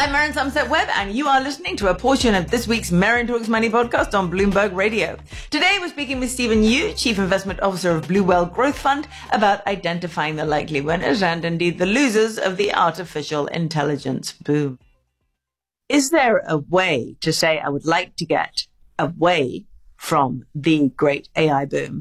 I'm Maren Somerset-Webb, and you are listening to a portion of this week's Maren Talks Money podcast on Bloomberg Radio. Today, we're speaking with Stephen Yu, Chief Investment Officer of Bluewell Growth Fund, about identifying the likely winners and indeed the losers of the artificial intelligence boom. Is there a way to say, I would like to get away from the great AI boom,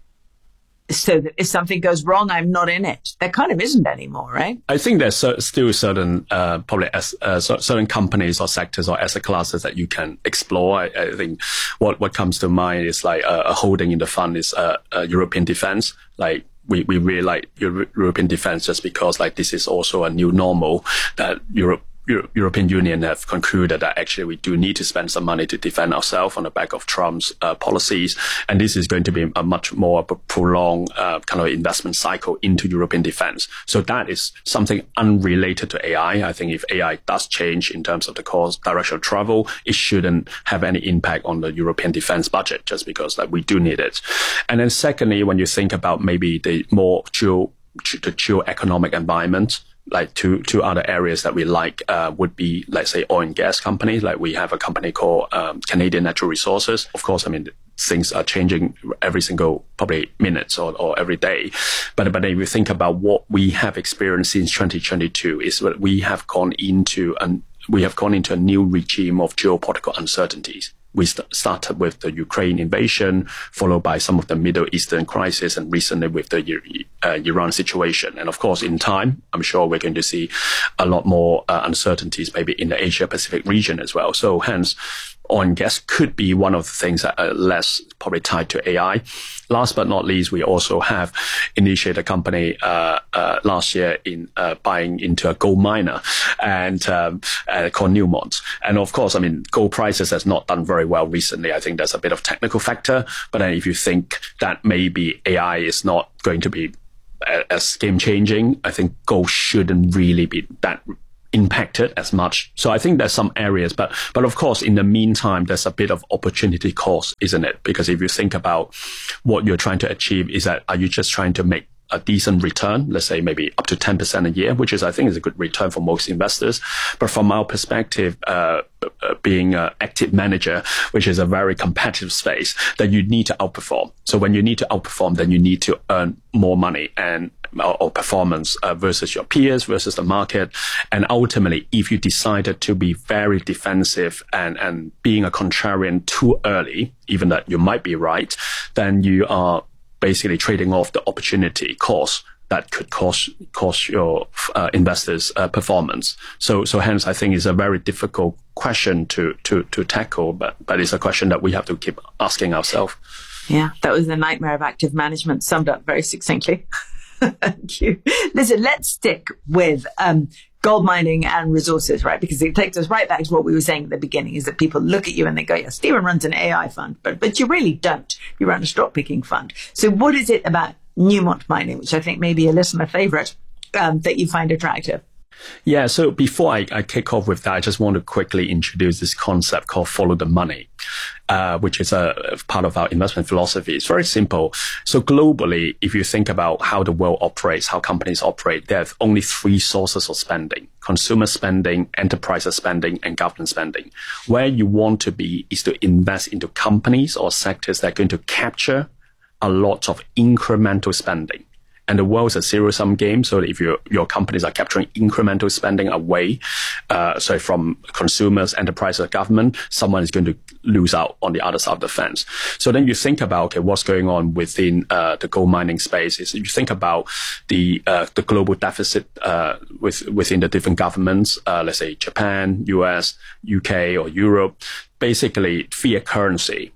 so that if something goes wrong, I'm not in it? There kind of isn't anymore, right? I think there's still certain, probably certain companies or sectors or asset classes that you can explore. I think what comes to mind is like a holding in the fund is European defense. Like we really like European defense just because like this is also a new normal that European Union have concluded that actually we do need to spend some money to defend ourselves on the back of Trump's policies. And this is going to be a much more prolonged kind of investment cycle into European defense. So that is something unrelated to AI. I think if AI does change in terms of the course direction of travel, it shouldn't have any impact on the European defense budget just because like we do need it. And then secondly, when you think about maybe the more geo-economic environment, like two other areas that we like would be, let's say, oil and gas companies. Like we have a company called Canadian Natural Resources. Of course, I mean, things are changing every single probably minutes or every day. But if you think about what we have experienced since 2022 is that we have gone into a new regime of geopolitical uncertainties. We started with the Ukraine invasion, followed by some of the Middle Eastern crisis, and recently with the Iran situation. And of course, in time, I'm sure we're going to see a lot more uncertainties maybe in the Asia-Pacific region as well. So hence, oil and gas could be one of the things that are less probably tied to AI. Last but not least, we also have initiated a company last year in buying into a gold miner and called Newmont. And of course, I mean, gold prices has not done very well recently. I think there's a bit of technical factor. But then if you think that maybe AI is not going to be as game changing, I think gold shouldn't really be that impacted as much. So I think there's some areas, but of course, in the meantime, there's a bit of opportunity cost, isn't it? Because if you think about what you're trying to achieve, is that, are you just trying to make a decent return, let's say maybe up to 10% a year, which is, I think, is a good return for most investors. But from our perspective, being an active manager, which is a very competitive space, that you need to outperform. So when you need to outperform, then you need to earn more money or performance versus your peers, versus the market. And ultimately, if you decided to be very defensive and being a contrarian too early, even that you might be right, then you are basically trading off the opportunity cost that could cost your investors' performance. So hence, I think it's a very difficult question to tackle, but it's a question that we have to keep asking ourselves. Yeah, that was the nightmare of active management, summed up very succinctly. Thank you. Listen, let's stick with gold mining and resources, right? Because it takes us right back to what we were saying at the beginning, is that people look at you and they go, yeah, Stephen runs an AI fund, but you really don't. You run a stock picking fund. So what is it about Newmont Mining, which I think may be a listener favorite, that you find attractive? Yeah, so before I kick off with that, I just want to quickly introduce this concept called follow the money, which is a part of our investment philosophy. It's very simple. So globally, if you think about how the world operates, how companies operate, there are only three sources of spending: consumer spending, enterprise spending, and government spending. Where you want to be is to invest into companies or sectors that are going to capture a lot of incremental spending. And the world is a zero-sum game. So if your companies are capturing incremental spending away, from consumers, enterprise, or government, someone is going to lose out on the other side of the fence. So then you think about, okay, what's going on within the gold mining space? Is you think about the global deficit within the different governments, let's say Japan, US, UK, or Europe. Basically, fiat currency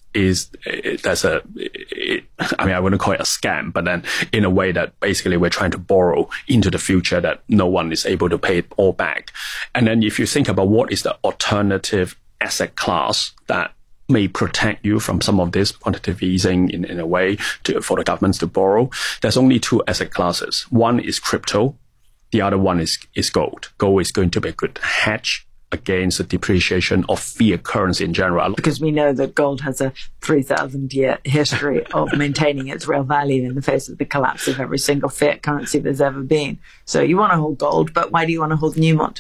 I wouldn't call it a scam, but then in a way that basically we're trying to borrow into the future that no one is able to pay it all back. And then if you think about what is the alternative asset class that may protect you from some of this quantitative easing in a way for the governments to borrow, there's only two asset classes. One is crypto. The other one is gold. Gold is going to be a good hedge against the depreciation of fiat currency in general. Because we know that gold has a 3,000-year history of maintaining its real value in the face of the collapse of every single fiat currency there's ever been. So you want to hold gold, but why do you want to hold Newmont?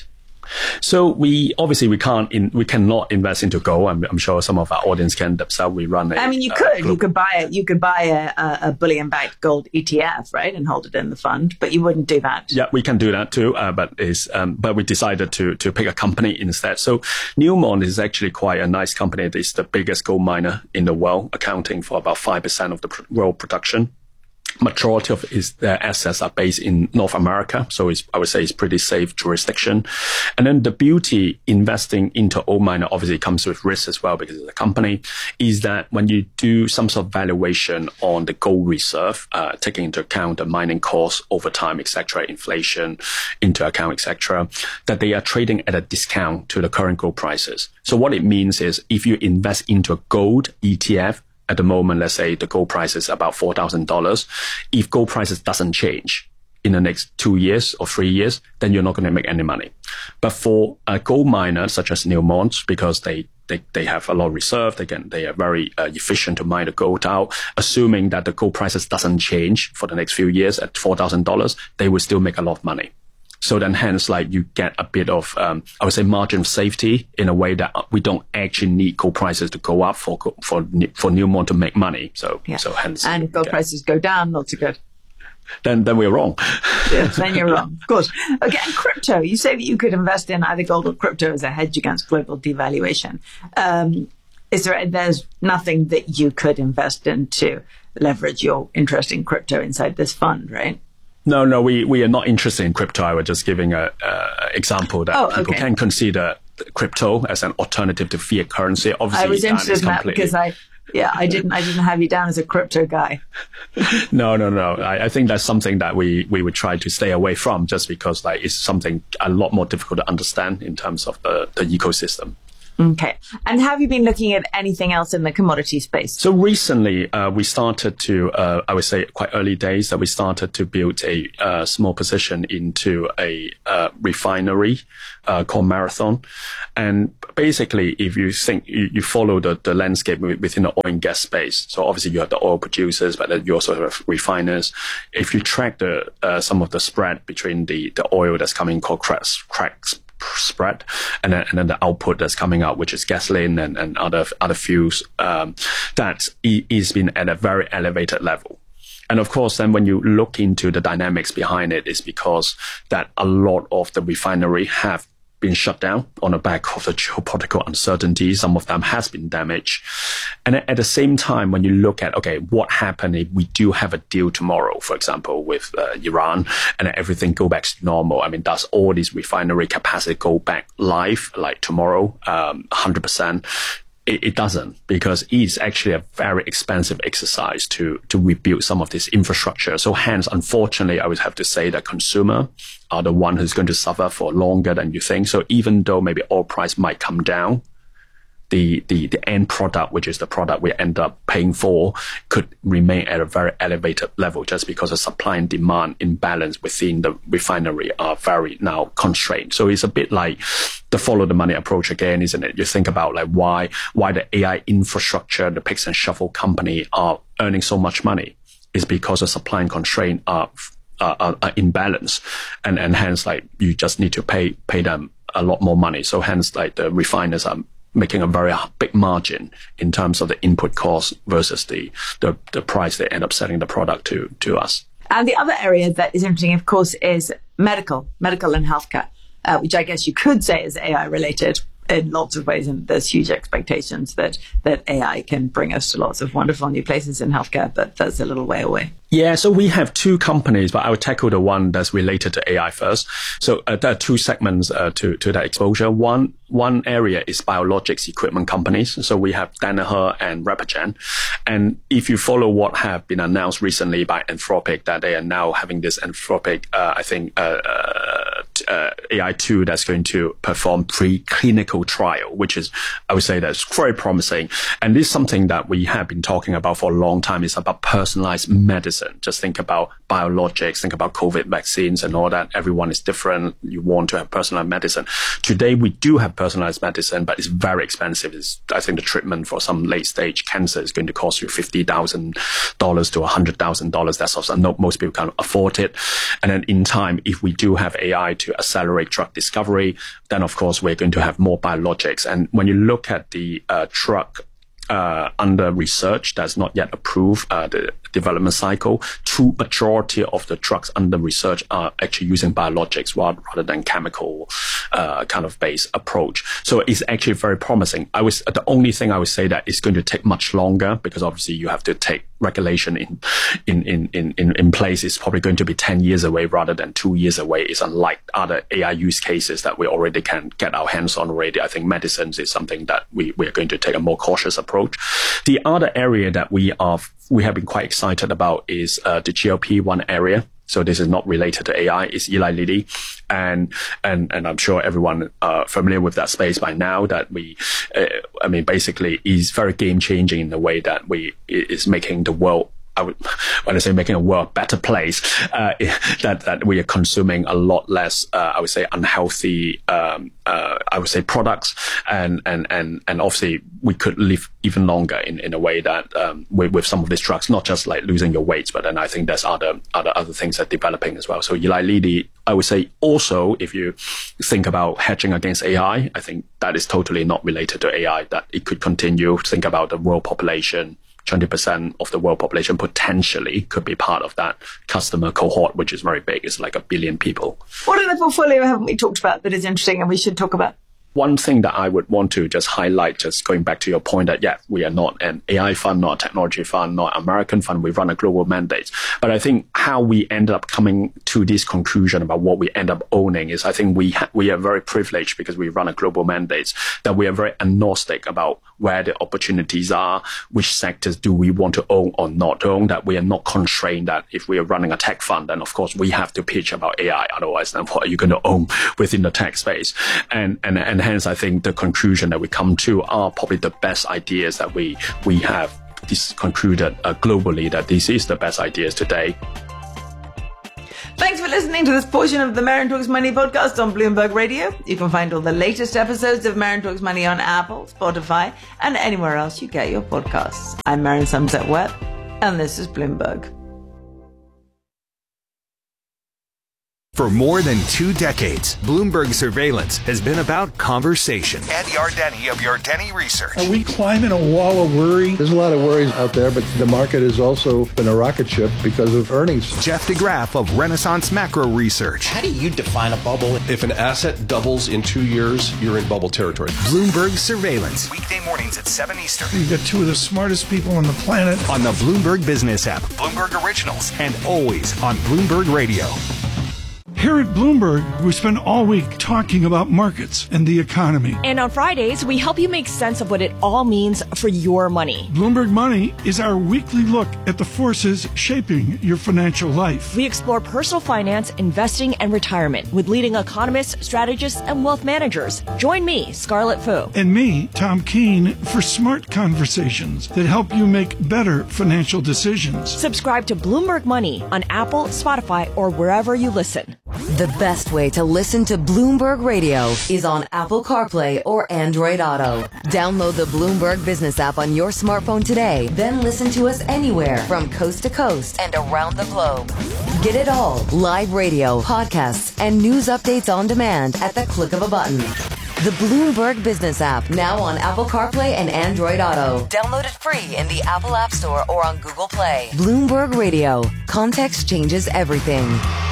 So we cannot invest into gold. I'm sure some of our audience can themselves. We run. You could buy a bullion-backed gold ETF, right, and hold it in the fund, but you wouldn't do that. Yeah, we can do that too. But we decided to pick a company instead. So Newmont is actually quite a nice company. It's the biggest gold miner in the world, accounting for about 5% of the world production. Majority of their assets are based in North America, so I would say it's pretty safe jurisdiction. And then the beauty investing into gold miner obviously comes with risk as well, because it's a company, is that when you do some sort of valuation on the gold reserve, taking into account the mining costs over time, etc., inflation into account, etc., that they are trading at a discount to the current gold prices. So what it means is if you invest into a gold ETF, at the moment, let's say the gold price is about $4,000. If gold prices doesn't change in the next 2 years or 3 years, then you're not going to make any money. But for a gold miner such as Newmont, because they have a lot of reserve, they are very efficient to mine the gold out. Assuming that the gold prices doesn't change for the next few years at $4,000, they will still make a lot of money. So then hence, you get a bit of, I would say, margin of safety in a way that we don't actually need gold prices to go up for Newmont to make money. So hence. And if gold prices go down, not so good. Then we're wrong. Yeah, then you're wrong. Of course. Okay, and crypto. You say that you could invest in either gold or crypto as a hedge against global devaluation. There's nothing that you could invest in to leverage your interest in crypto inside this fund, right? No, we are not interested in crypto. I was just giving an example that people can consider crypto as an alternative to fiat currency. Obviously, I was interested in that because I didn't have you down as a crypto guy. No. I think that's something that we would try to stay away from, just because it's something a lot more difficult to understand in terms of the ecosystem. Okay. And have you been looking at anything else in the commodity space? So recently, we started to, I would say quite early days, that we started to build a small position into a refinery called Marathon. And basically, if you think you follow the landscape within the oil and gas space, so obviously you have the oil producers, but then you also have refiners. If you track some of the spread between the oil that's coming called cracks spread, and then the output that's coming out, which is gasoline and other fuels, that is been at a very elevated level. And of course, then when you look into the dynamics behind it, is because that a lot of the refinery have been shut down on the back of the geopolitical uncertainty. Some of them has been damaged. And at the same time, when you look at, okay, what happened if we do have a deal tomorrow, for example, with Iran, and everything go back to normal? I mean, does all this refinery capacity go back live like tomorrow, 100%? It doesn't, because it's actually a very expensive exercise to rebuild some of this infrastructure. So hence, unfortunately, I would have to say that consumer are the one who's going to suffer for longer than you think. So even though maybe oil price might come down, the end product, which is the product we end up paying for, could remain at a very elevated level, just because the supply and demand imbalance within the refinery are very now constrained. So it's a bit like the follow the money approach again, isn't it? You think about why the AI infrastructure, the picks and shovel company are earning so much money. It's because the supply and constraint are imbalance, and hence you just need to pay them a lot more money. So hence the refiners are making a very big margin in terms of the input cost versus the price they end up selling the product to us. And the other area that is interesting, of course, is medical and healthcare, which I guess you could say is AI related in lots of ways. And there's huge expectations that AI can bring us to lots of wonderful new places in healthcare, but that's a little way away. Yeah, so we have two companies, but I will tackle the one that's related to AI first. So there are two segments to that exposure. One area is biologics equipment companies. So we have Danaher and Repligen. And if you follow what have been announced recently by Anthropic, that they are now having this Anthropic, AI tool that's going to perform preclinical trial, which is, I would say, that's very promising. And this is something that we have been talking about for a long time. It's about personalized medicine. Just think about biologics, think about COVID vaccines and all that. Everyone is different. You want to have personalized medicine. Today, we do have personalized medicine, but it's very expensive. I think the treatment for some late stage cancer is going to cost you $50,000 to $100,000. That's also most people can't afford it. And then in time, if we do have AI to accelerate drug discovery. Then, of course, we're going to have more biologics. And when you look at the drug under research that's not yet approved, the development cycle, true majority of the drugs under research are actually using biologics rather than chemical kind of based approach. So it's actually very promising. The only thing I would say that it's going to take much longer, because obviously you have to take regulation in place. It's probably going to be 10 years away rather than 2 years away. It's unlike other AI use cases that we already can get our hands on already. I think medicines is something that we are going to take a more cautious approach. The other area that we have been quite excited about is the GLP-1 area. So this is not related to AI. It's Eli Lilly, and I'm sure everyone familiar with that space by now. That basically is very game changing in the way that is making the world. When I say making a world a better place, that we are consuming a lot less, I would say, unhealthy, I would say, products, and obviously we could live even longer in a way that with some of these drugs, not just like losing your weight, but then I think there's other things that are developing as well. So Eli Lilly, I would say, also, if you think about hedging against AI, I think that is totally not related to AI. That it could continue. Think about the world population. 20% of the world population potentially could be part of that customer cohort, which is very big. It's like 1 billion people. What in the portfolio haven't we talked about that is interesting and we should talk about? One thing that I would want to just highlight, just going back to your point that, yeah, we are not an AI fund, not a technology fund, not an American fund. We run a global mandate. But I think how we end up coming to this conclusion about what we end up owning is, I think we are very privileged because we run a global mandate, that we are very agnostic about where the opportunities are, which sectors do we want to own or not own, that we are not constrained that if we are running a tech fund, then of course we have to pitch about AI. Otherwise, then what are you going to own within the tech space? And hence, I think the conclusion that we come to are probably the best ideas that we have concluded globally, that this is the best ideas today. Thanks for listening to this portion of the Marin Talks Money podcast on Bloomberg Radio. You can find all the latest episodes of Marin Talks Money on Apple, Spotify, and anywhere else you get your podcasts. I'm Marin Somerset Webb, and this is Bloomberg. For more than 2 decades, Bloomberg Surveillance has been about conversation. Ed Yardeni of Yardeni Research. Are we climbing a wall of worry? There's a lot of worries out there, but the market has also been a rocket ship because of earnings. Jeff DeGraff of Renaissance Macro Research. How do you define a bubble? If an asset doubles in 2 years, you're in bubble territory. Bloomberg Surveillance. Weekday mornings at 7 Eastern. You've got 2 of the smartest people on the planet. On the Bloomberg Business app. Bloomberg Originals. And always on Bloomberg Radio. Here at Bloomberg, we spend all week talking about markets and the economy. And on Fridays, we help you make sense of what it all means for your money. Bloomberg Money is our weekly look at the forces shaping your financial life. We explore personal finance, investing, and retirement with leading economists, strategists, and wealth managers. Join me, Scarlett Fu. And me, Tom Keene, for smart conversations that help you make better financial decisions. Subscribe to Bloomberg Money on Apple, Spotify, or wherever you listen. The best way to listen to Bloomberg Radio is on Apple CarPlay or Android Auto. Download the Bloomberg Business app on your smartphone today, then listen to us anywhere from coast to coast and around the globe. Get it all, live radio, podcasts, and news updates on demand at the click of a button. The Bloomberg Business app, now on Apple CarPlay and Android Auto. Download it free in the Apple App Store or on Google Play. Bloomberg Radio. Context changes everything.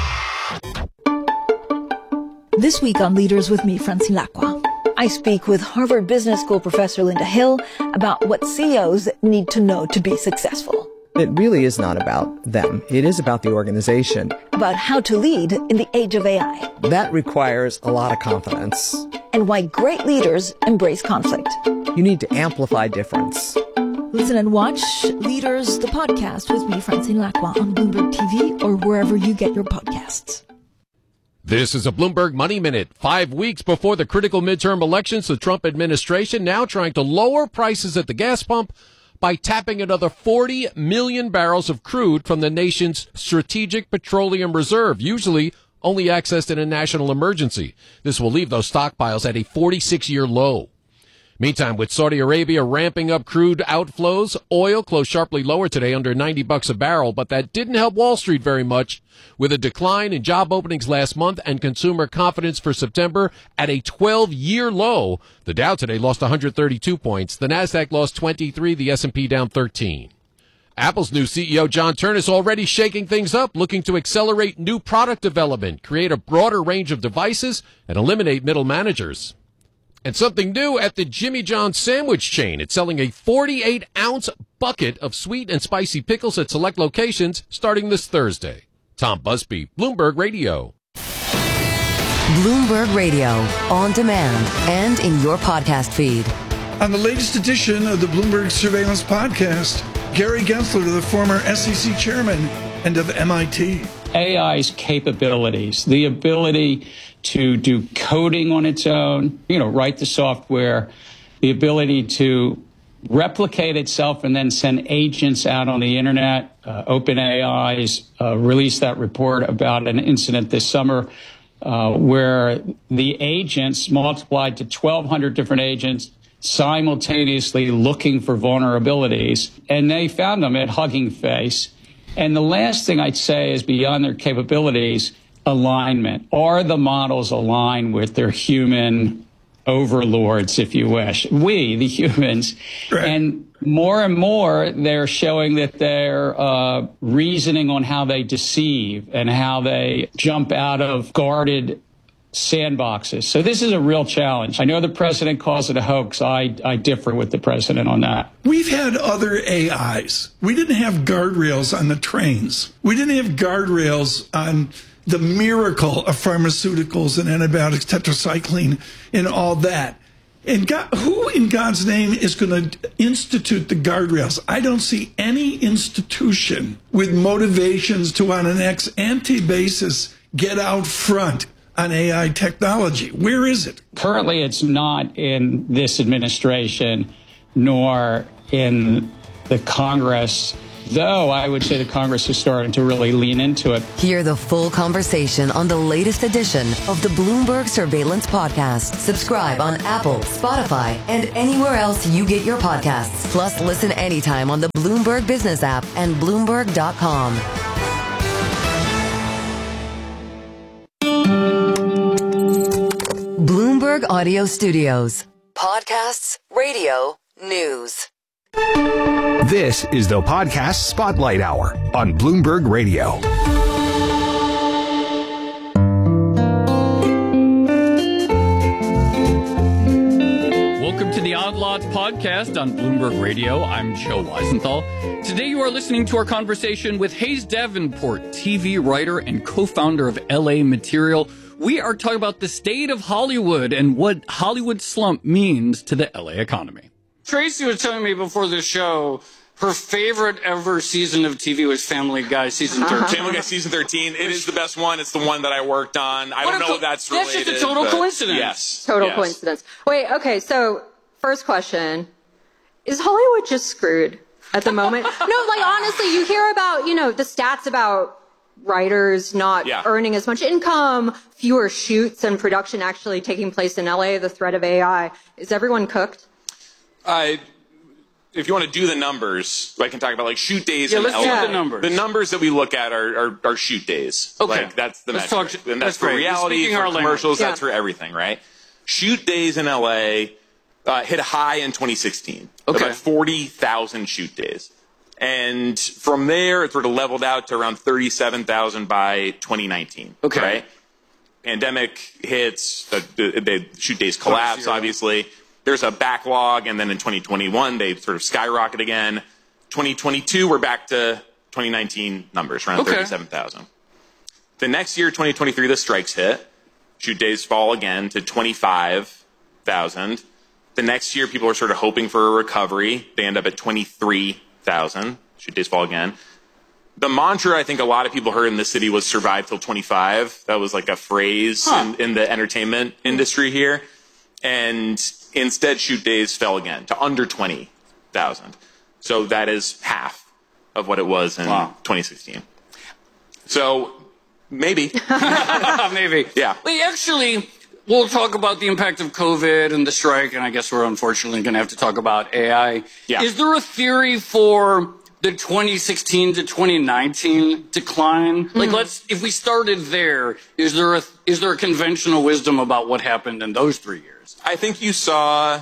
This week on Leaders with me, Francine Lacqua, I speak with Harvard Business School professor Linda Hill about what CEOs need to know to be successful. It really is not about them. It is about the organization. About how to lead in the age of AI. That requires a lot of confidence. And why great leaders embrace conflict. You need to amplify difference. Listen and watch Leaders, the podcast with me, Francine Lacqua, on Bloomberg TV or wherever you get your podcasts. This is a Bloomberg Money Minute. 5 weeks before the critical midterm elections, the Trump administration now trying to lower prices at the gas pump by tapping another 40 million barrels of crude from the nation's strategic petroleum reserve, usually only accessed in a national emergency. This will leave those stockpiles at a 46-year low. Meantime, with Saudi Arabia ramping up crude outflows, oil closed sharply lower today under $90 a barrel, but that didn't help Wall Street very much, with a decline in job openings last month and consumer confidence for September at a 12-year low. The Dow today lost 132 points. The Nasdaq lost 23, the S&P down 13. Apple's new CEO, John Ternus, already shaking things up, looking to accelerate new product development, create a broader range of devices, and eliminate middle managers. And something new at the Jimmy John's sandwich chain. It's selling a 48-ounce bucket of sweet and spicy pickles at select locations starting this Thursday. Tom Busby, Bloomberg Radio. Bloomberg Radio, on demand and in your podcast feed. On the latest edition of the Bloomberg Surveillance Podcast, Gary Gensler, the former SEC chairman and of MIT. AI's capabilities, the ability to do coding on its own, write the software, the ability to replicate itself and then send agents out on the internet. OpenAI's released that report about an incident this summer where the agents multiplied to 1,200 different agents simultaneously looking for vulnerabilities, and they found them at Hugging Face. And the last thing I'd say is, beyond their capabilities, alignment. Are the models aligned with their human overlords, if you wish? We, the humans. Right. And more, they're showing that they're reasoning on how they deceive and how they jump out of guarded sandboxes. So this is a real challenge. I know the president calls it a hoax. I differ with the president on that. We've had other AIs. We didn't have guardrails on the trains. We didn't have guardrails on the miracle of pharmaceuticals and antibiotics, tetracycline, and all that. And who in God's name is going to institute the guardrails? I don't see any institution with motivations to, on an ex-ante basis, get out front on AI technology. Where is it? Currently, it's not in this administration, nor in the Congress, though I would say the Congress is starting to really lean into it. Hear the full conversation on the latest edition of the Bloomberg Surveillance Podcast. Subscribe on Apple, Spotify, and anywhere else you get your podcasts. Plus, listen anytime on the Bloomberg Business app and Bloomberg.com. Bloomberg Audio Studios. Podcasts, radio, news. This is the Podcast Spotlight Hour on Bloomberg Radio. Welcome to the Odd Lots podcast on Bloomberg Radio. I'm Joe Weisenthal. Today you are listening to our conversation with Hayes Davenport, TV writer and co-founder of LA Material. We are talking about the state of Hollywood and what Hollywood slump means to the LA economy. Tracy was telling me before the show her favorite ever season of TV was Family Guy season 13. Family Guy season 13. It is the best one. It's the one that I worked on. I don't know if that's related. That's just a total coincidence. Yes. Total coincidence. Wait, okay, so first question. Is Hollywood just screwed at the moment? No, like honestly, you hear about, the stats about writers not earning as much income, fewer shoots and production actually taking place in LA, the threat of AI. Is everyone cooked? If you want to do the numbers, I can talk about like shoot days in LA. Let's do the numbers. The numbers that we look at are shoot days. Okay. Like that's the Let's metric. talk, and that's for reality, for commercials, that's for everything, right? Shoot days in LA hit a high in 2016. Okay. About 40,000 shoot days. And from there, it sort of leveled out to around 37,000 by 2019. Okay. Right? Pandemic hits, the shoot days collapse, obviously. There's a backlog, and then in 2021, they sort of skyrocket again. 2022, we're back to 2019 numbers, around 37,000. The next year, 2023, the strikes hit. Shoot days fall again to 25,000. The next year, people are sort of hoping for a recovery. They end up at 23,000. Shoot days fall again. The mantra I think a lot of people heard in this city was survive till 25. That was like a phrase in the entertainment industry here. And instead, shoot days fell again to under 20,000. So that is half of what it was in 2016. So maybe. Maybe. Yeah. Well, actually, we'll talk about the impact of COVID and the strike, and I guess we're unfortunately going to have to talk about AI. Yeah. Is there a theory for the 2016 to 2019 decline? Like, if we started there, is there a conventional wisdom about what happened in those 3 years? I think you saw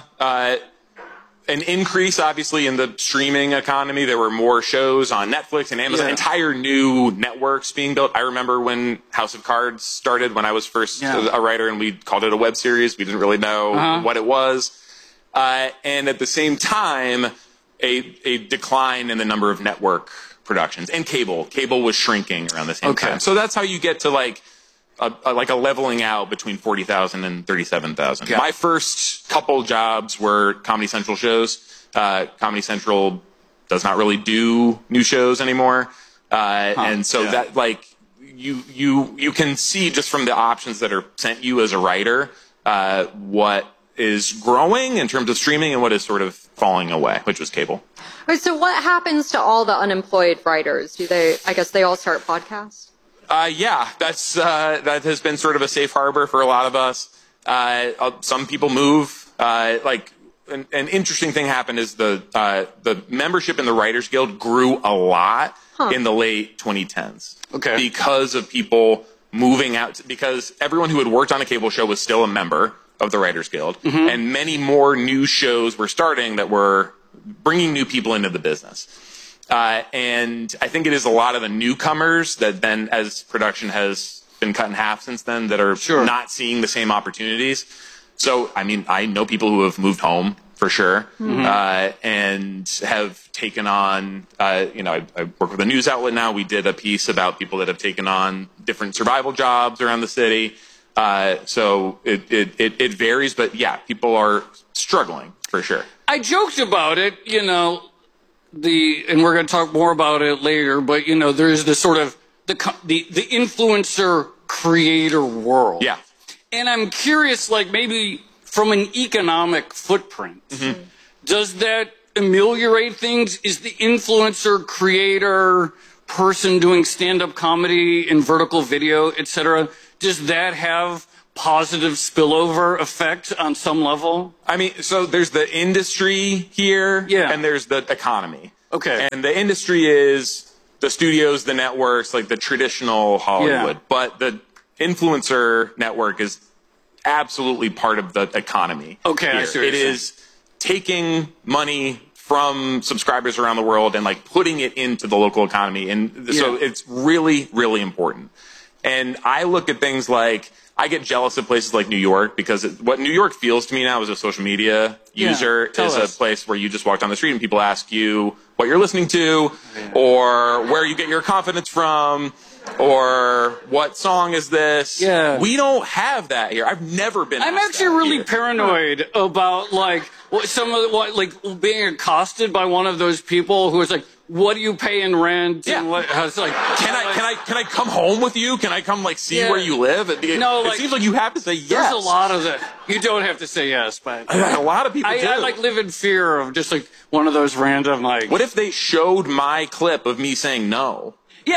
an increase, obviously, in the streaming economy. There were more shows on Netflix and Amazon, entire new networks being built. I remember when House of Cards started, when I was first a writer, and we called it a web series. We didn't really know what it was. And at the same time, a decline in the number of network productions. And cable. Cable was shrinking around the same time. So that's how you get to like a leveling out between 40,000 and 37,000. My first couple jobs were Comedy Central shows. Comedy Central does not really do new shows anymore. And so that, like, you can see just from the options that are sent you as a writer, what is growing in terms of streaming and what is sort of falling away, which was cable. Right, so what happens to all the unemployed writers? I guess they all start podcasts? Yeah, that has been sort of a safe harbor for a lot of us. Some people move. An interesting thing happened is the membership in the Writers Guild grew a lot in the late 2010s. Okay. Because of people moving out, because everyone who had worked on a cable show was still a member of the Writers Guild, and many more new shows were starting that were bringing new people into the business. And I think it is a lot of the newcomers that then, as production has been cut in half since then, that are not seeing the same opportunities. So, I mean, I know people who have moved home for sure, and have taken on, I work with a news outlet now. We did a piece about people that have taken on different survival jobs around the city. So it varies, but yeah, people are struggling for sure. I joked about it, and we're going to talk more about it later, but there's this sort of the influencer creator world. Yeah. And I'm curious, like, maybe from an economic footprint, does that ameliorate things? Is the influencer creator person doing stand-up comedy and vertical video, etc., does that have positive spillover effect on some level? I mean, so there's the industry here, and there's the economy. Okay. And the industry is the studios, the networks, like the traditional Hollywood. But the influencer network is absolutely part of the economy. Okay, here. I see what It you're saying. is taking money from subscribers around the world and like putting it into the local economy. And so it's really, really important. And I look at things like, I get jealous of places like New York because what New York feels to me now as a social media user is a place where you just walk down the street and people ask you what you're listening to, or where you get your confidence from, or what song is this. Yeah. We don't have that here. I've never been. I'm actually really paranoid about being accosted by one of those people who is like, what do you pay in rent? Yeah. And what, it's like, can I come home with you? Can I come see where you live? It seems like you have to say yes. There's a lot of that. You don't have to say yes, but a lot of people do. I live in fear of just like one of those random What if they showed my clip of me saying no? Yeah.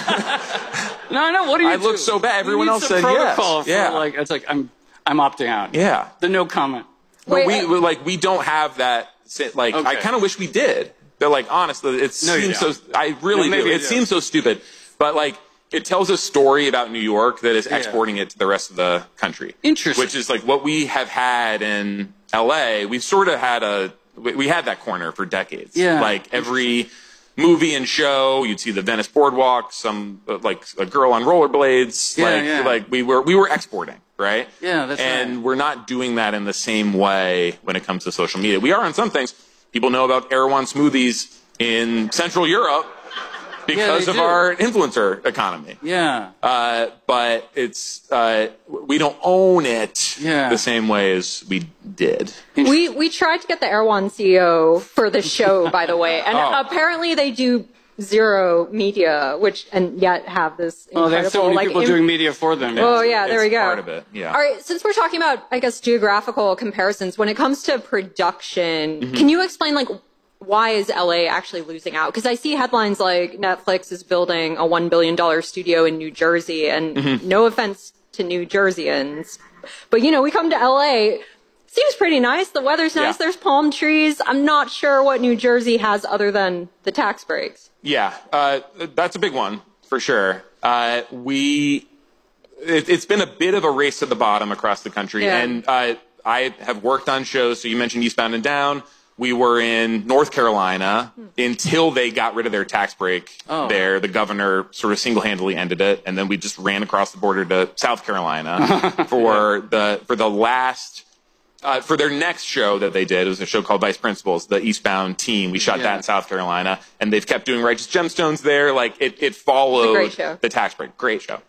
No. What do you? I look so bad. Everyone else said yes. Yeah. It's like I'm opting out. Yeah. The no comment. But we don't have that. I kind of wish we did. They're like, honestly, it seems so. I really do. It seems so stupid, but it tells a story about New York that is exporting it to the rest of the country. Interesting. Which is like what we have had in LA. We've sort of had we had that corner for decades. Yeah. Like every movie and show, you'd see the Venice Boardwalk, some like a girl on rollerblades. Like we were exporting, right? Yeah, that's and we're not doing that in the same way when it comes to social media. We are on some things. People know about Erewhon smoothies in Central Europe because of our influencer economy. Yeah. But it's we don't own it the same way as we did. We tried to get the Erewhon CEO for the show, by the way, and apparently they do zero media, and yet have this incredible... Oh, they have so many people doing media for them. Oh, yeah, there we go. Part of it, yeah. All right, since we're talking about, I guess, geographical comparisons, when it comes to production, can you explain, why is LA actually losing out? Because I see headlines like Netflix is building a $1 billion studio in New Jersey, and no offense to New Jerseyans. But, you know, we come to LA, seems pretty nice. The weather's nice. There's palm trees. I'm not sure what New Jersey has other than the tax breaks. Yeah, that's a big one for sure. It's been a bit of a race to the bottom across the country. Yeah. And I have worked on shows. So you mentioned Eastbound and Down. We were in North Carolina until they got rid of their tax break there. The governor sort of single-handedly ended it. And then we just ran across the border to South Carolina for their next show that they did. It was a show called Vice Principals, the Eastbound team. We shot that in South Carolina, and they've kept doing Righteous Gemstones there. Like it followed the tax break. Great show.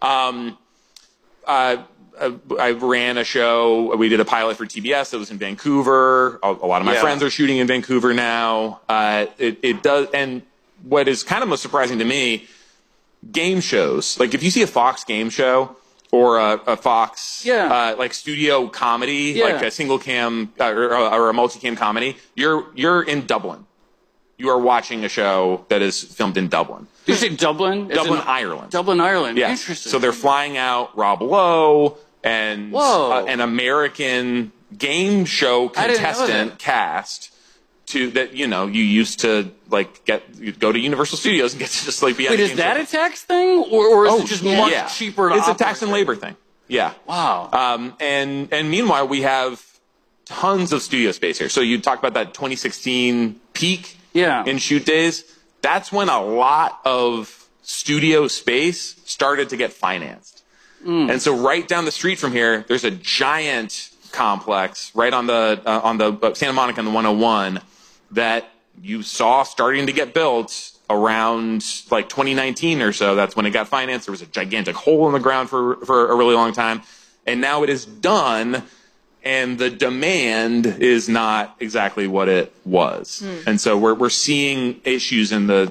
I ran a show. We did a pilot for TBS that was in Vancouver. A lot of my friends are shooting in Vancouver now. It does. And what is kind of most surprising to me, game shows. Like if you see a Fox game show or a Fox like studio comedy, like a single cam or a multi-cam comedy, you're in Dublin. You are watching a show that is filmed in Dublin. Did you say Dublin? Dublin, Ireland. Dublin, Ireland. Yeah. Interesting. So they're flying out Rob Lowe and an American game show contestant cast that you used to like go to Universal Studios and get to just like be on a game show. Is that a tax thing or is it just much cheaper to It's a tax and labor thing. Yeah. Wow. And meanwhile we have tons of studio space here. So you talk about that 2016 peak in shoot days. That's when a lot of studio space started to get financed. And so right down the street from here, there's a giant complex right on the Santa Monica and the 101 that you saw starting to get built around like 2019 or so. That's when it got financed. There was a gigantic hole in the ground for a really long time. And now it is done. And the demand is not exactly what it was. And so we're seeing issues in the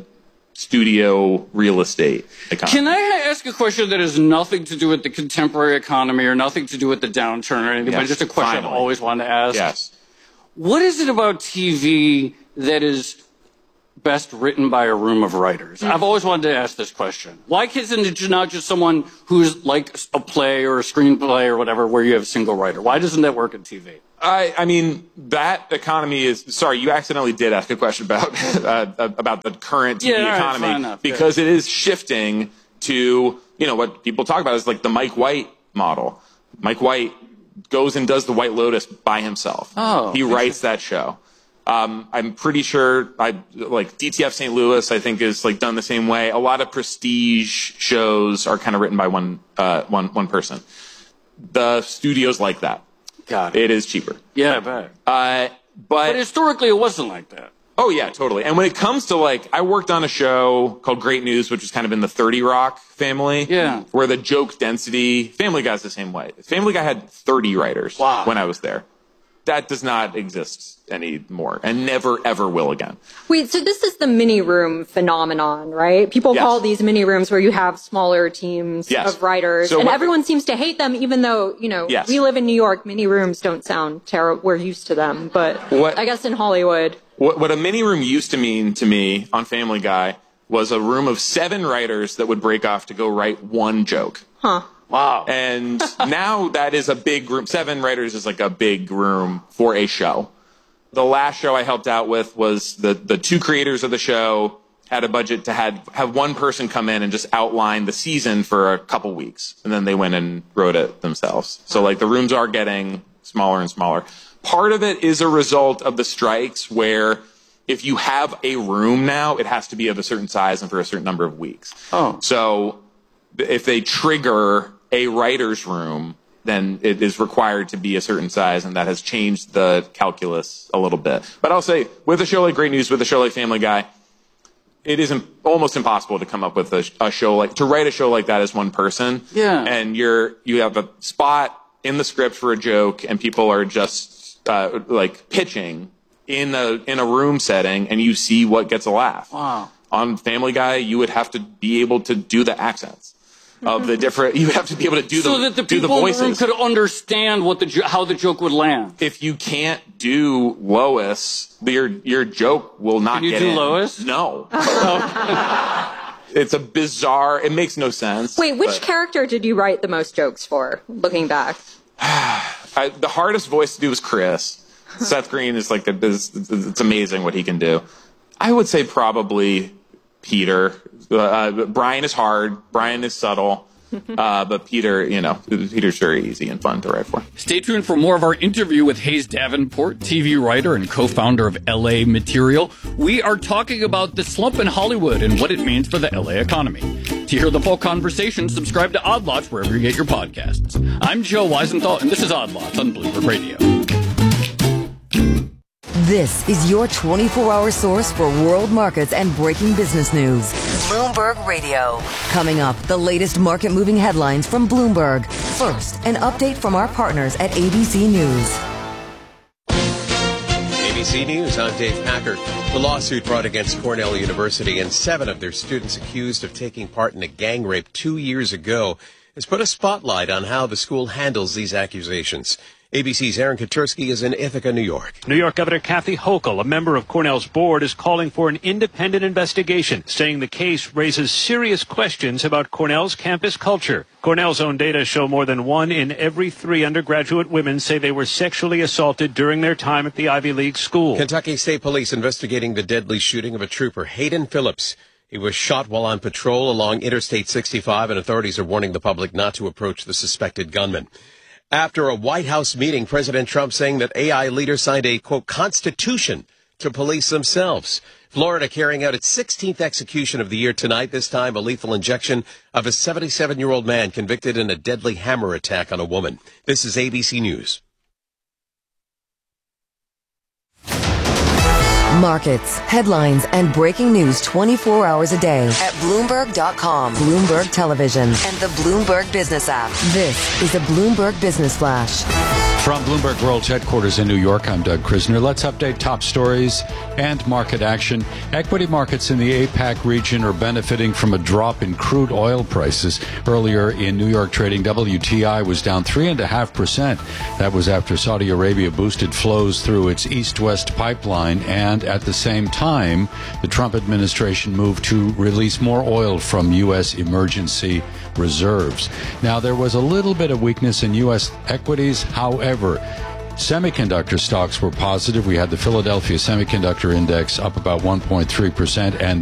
studio real estate economy. Can I ask a question that has nothing to do with the contemporary economy or nothing to do with the downturn or anything, but just a question I've always wanted to ask? Yes. What is it about TV that is best written by a room of writers? I've always wanted to ask this question. Why isn't it not just someone who's like a play or a screenplay or whatever where you have a single writer? Why doesn't that work in TV? I mean, that economy is... Sorry, you accidentally did ask a question about the current TV economy because it is shifting to, what people talk about is like the Mike White model. Mike White goes and does The White Lotus by himself. He writes that show. I'm pretty sure DTF St. Louis, I think, is like done the same way. A lot of prestige shows are kind of written by one person. The studios like that. Got it. It is cheaper. Yeah, I bet. But historically, it wasn't like that. Oh, yeah, totally. And when it comes to I worked on a show called Great News, which was kind of in the 30 Rock family. Yeah. Where the joke density, Family Guy's the same way. Family Guy had 30 writers when I was there. That does not exist anymore and never, ever will again. Wait, so this is the mini room phenomenon, right? People call these mini rooms where you have smaller teams of writers, and everyone seems to hate them, even though, we live in New York. Mini rooms don't sound terrible. We're used to them, but I guess in Hollywood. What a mini room used to mean to me on Family Guy was a room of 7 writers that would break off to go write one joke. Huh. Wow. And now that is a big room. 7 writers is like a big room for a show. The last show I helped out with was the 2 creators of the show had a budget to have one person come in and just outline the season for a couple weeks. And then they went and wrote it themselves. So the rooms are getting smaller and smaller. Part of it is a result of the strikes where if you have a room now, it has to be of a certain size and for a certain number of weeks. So if they trigger a writer's room, then it is required to be a certain size, and that has changed the calculus a little bit. But I'll say, with a show like Great News, with a show like Family Guy, it is almost impossible to come up with a show to write a show like that as one person. Yeah. And you have a spot in the script for a joke, and people are just pitching in a room setting, and you see what gets a laugh. Wow. On Family Guy, you would have to be able to do the accents of the different. You would have to be able to do so that the people in the room could understand how the joke would land. If you can't do Lois, your joke will not get in. Can you do Lois? No. it's a bizarre, it makes no sense. Wait, which character did you write the most jokes for, looking back? The hardest voice to do was Chris. Seth Green is like, it's amazing what he can do. I would say probably Peter. Brian is hard. Brian is subtle. But Peter, Peter's very easy and fun to write for. Stay tuned for more of our interview with Hayes Davenport, TV writer and co-founder of LA Material. We are talking about the slump in Hollywood and what it means for the LA economy. To hear the full conversation, subscribe to Odd Lots wherever you get your podcasts. I'm Joe Weisenthal, and this is Odd Lots on Bloomberg Radio. This is your 24-hour source for world markets and breaking business news. Bloomberg Radio. Coming up, the latest market-moving headlines from Bloomberg. First, an update from our partners at ABC News. ABC News, I'm Dave Packer. The lawsuit brought against Cornell University and 7 of their students accused of taking part in a gang rape 2 years ago has put a spotlight on how the school handles these accusations. ABC's Aaron Katursky is in Ithaca, New York. New York Governor Kathy Hochul, a member of Cornell's board, is calling for an independent investigation, saying the case raises serious questions about Cornell's campus culture. Cornell's own data show more than 1 in every 3 undergraduate women say they were sexually assaulted during their time at the Ivy League school. Kentucky State Police investigating the deadly shooting of a trooper, Hayden Phillips. He was shot while on patrol along Interstate 65, and authorities are warning the public not to approach the suspected gunman. After a White House meeting, President Trump saying that AI leaders signed a, quote, constitution to police themselves. Florida carrying out its 16th execution of the year tonight, this time a lethal injection of a 77-year-old man convicted in a deadly hammer attack on a woman. This is ABC News. Markets, headlines, and breaking news 24 hours a day at Bloomberg.com, Bloomberg Television, and the Bloomberg Business app. This is a Bloomberg Business Flash. From Bloomberg World's headquarters in New York, I'm Doug Krisner. Let's update top stories and market action. Equity markets in the APAC region are benefiting from a drop in crude oil prices. Earlier in New York trading, WTI was down 3.5%. That was after Saudi Arabia boosted flows through its east-west pipeline, and at the same time, the Trump administration moved to release more oil from U.S. emergency reserves. Now, there was a little bit of weakness in U.S. equities. However, semiconductor stocks were positive. We had the Philadelphia Semiconductor Index up about 1.3%, and